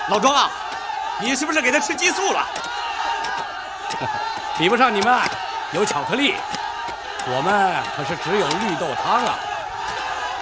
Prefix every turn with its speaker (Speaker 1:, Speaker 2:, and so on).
Speaker 1: 老庄啊，你是不是给他吃激素了？
Speaker 2: 比不上你们有巧克力，我们可是只有绿豆汤啊。